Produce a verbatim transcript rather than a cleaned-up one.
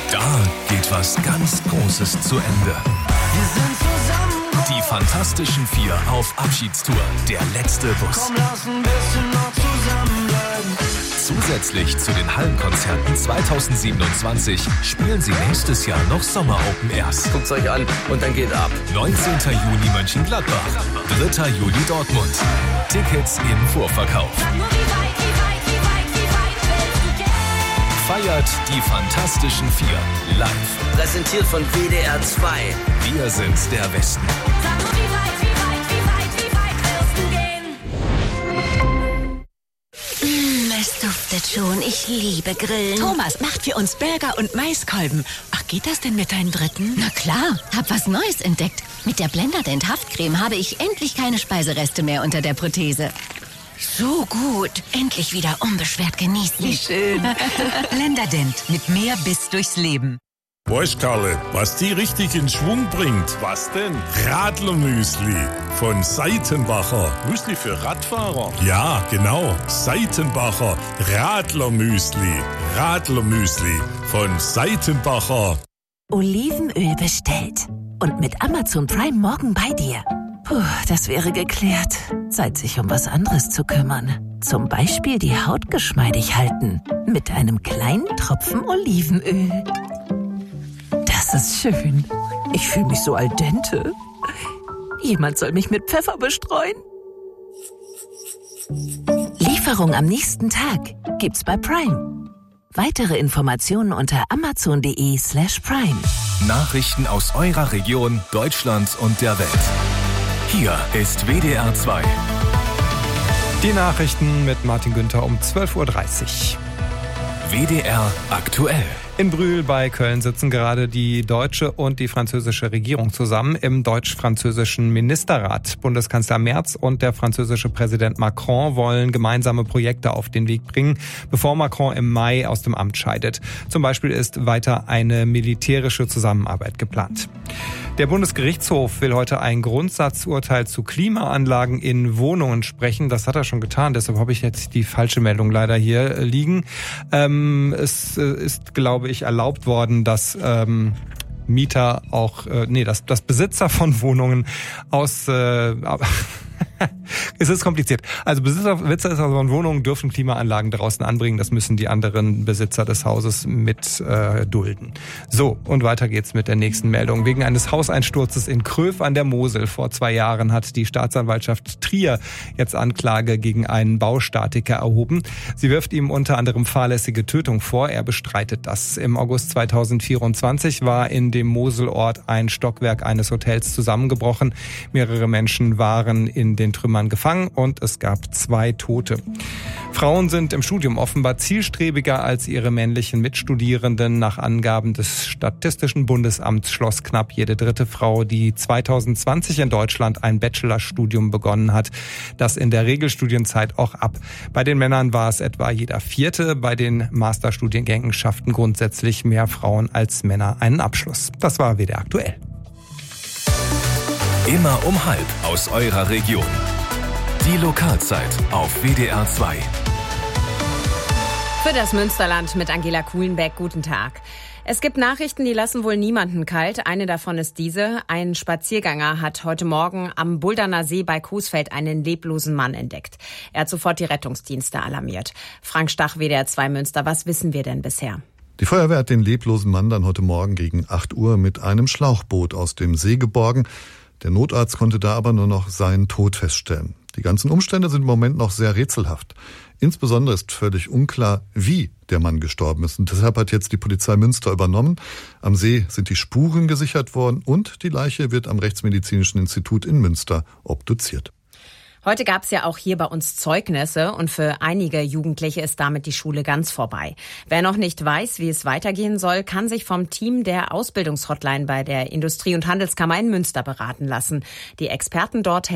Da geht was ganz Großes zu Ende. Wir sind zusammen. Die Fantastischen Vier auf Abschiedstour. Der letzte Bus. Komm, lass ein bisschen noch zusammenbleiben. Zusätzlich zu den Hallenkonzerten zweitausendsiebenundzwanzig spielen sie nächstes Jahr noch Sommer-Open Airs. Guckt's euch an und dann geht ab. neunzehnten Juni Mönchengladbach, dritter Juli Dortmund. Tickets im Vorverkauf. Feiert die Fantastischen Vier live. Präsentiert von W D R zwei. Wir sind der Westen. Es duftet schon. Ich liebe Grillen. Thomas macht für uns Burger und Maiskolben. Ach, geht das denn mit deinen Dritten? Na klar, hab was Neues entdeckt. Mit der Blenderdent Haftcreme habe ich endlich keine Speisereste mehr unter der Prothese. So gut. Endlich wieder unbeschwert genießen. Wie schön. Blenderdent mit mehr Biss durchs Leben. Weißt, Karle, was die richtig in Schwung bringt? Was denn? Radlermüsli von Seitenbacher. Müsli für Radfahrer? Ja, genau. Seitenbacher Radlermüsli. Radlermüsli von Seitenbacher. Olivenöl bestellt. Und mit Amazon Prime morgen bei dir. Puh, das wäre geklärt. Zeit, sich um was anderes zu kümmern. Zum Beispiel die Haut geschmeidig halten. Mit einem kleinen Tropfen Olivenöl. Das ist schön. Ich fühle mich so al dente. Jemand soll mich mit Pfeffer bestreuen. Lieferung am nächsten Tag gibt's bei Prime. Weitere Informationen unter amazon.de slash prime. Nachrichten aus eurer Region, Deutschland und der Welt. Hier ist W D R zwei. Die Nachrichten mit Martin Günther um zwölf Uhr dreißig. W D R aktuell. In Brühl bei Köln sitzen gerade die deutsche und die französische Regierung zusammen im deutsch-französischen Ministerrat. Bundeskanzler Merz und der französische Präsident Macron wollen gemeinsame Projekte auf den Weg bringen, bevor Macron im Mai aus dem Amt scheidet. Zum Beispiel ist weiter eine militärische Zusammenarbeit geplant. Der Bundesgerichtshof will heute ein Grundsatzurteil zu Klimaanlagen in Wohnungen sprechen. Das hat er schon getan, deshalb habe ich jetzt die falsche Meldung leider hier liegen. Ähm, es ist, glaube ich, erlaubt worden, dass ähm, Mieter auch, äh, nee, dass, dass Besitzer von Wohnungen aus... Äh, es ist kompliziert. Also Besitzer, Besitzer von Wohnungen dürfen Klimaanlagen draußen anbringen. Das müssen die anderen Besitzer des Hauses mit äh, dulden. So, und weiter geht's mit der nächsten Meldung. Wegen eines Hauseinsturzes in Kröv an der Mosel vor zwei Jahren hat die Staatsanwaltschaft Trier jetzt Anklage gegen einen Baustatiker erhoben. Sie wirft ihm unter anderem fahrlässige Tötung vor. Er bestreitet das. Im August zweitausendvierundzwanzig war in dem Moselort ein Stockwerk eines Hotels zusammengebrochen. Mehrere Menschen waren in den Trümmern gefangen und es gab zwei Tote. Frauen sind im Studium offenbar zielstrebiger als ihre männlichen Mitstudierenden. Nach Angaben des Statistischen Bundesamts schloss knapp jede dritte Frau, die zweitausendzwanzig in Deutschland ein Bachelorstudium begonnen hat, das in der Regelstudienzeit auch ab. Bei den Männern war es etwa jeder vierte. Bei den Masterstudiengängen schafften grundsätzlich mehr Frauen als Männer einen Abschluss. Das war W D R aktuell. Immer um halb aus eurer Region. Die Lokalzeit auf W D R zwei. Für das Münsterland mit Angela Kuhlenbeck. Guten Tag. Es gibt Nachrichten, die lassen wohl niemanden kalt. Eine davon ist diese. Ein Spaziergänger hat heute Morgen am Bulderner See bei Coesfeld einen leblosen Mann entdeckt. Er hat sofort die Rettungsdienste alarmiert. Frank Stach, W D R zwei Münster. Was wissen wir denn bisher? Die Feuerwehr hat den leblosen Mann dann heute Morgen gegen acht Uhr mit einem Schlauchboot aus dem See geborgen. Der Notarzt konnte da aber nur noch seinen Tod feststellen. Die ganzen Umstände sind im Moment noch sehr rätselhaft. Insbesondere ist völlig unklar, wie der Mann gestorben ist. Und deshalb hat jetzt die Polizei Münster übernommen. Am See sind die Spuren gesichert worden und die Leiche wird am Rechtsmedizinischen Institut in Münster obduziert. Heute gab es ja auch hier bei uns Zeugnisse und für einige Jugendliche ist damit die Schule ganz vorbei. Wer noch nicht weiß, wie es weitergehen soll, kann sich vom Team der Ausbildungshotline bei der Industrie- und Handelskammer in Münster beraten lassen. Die Experten dort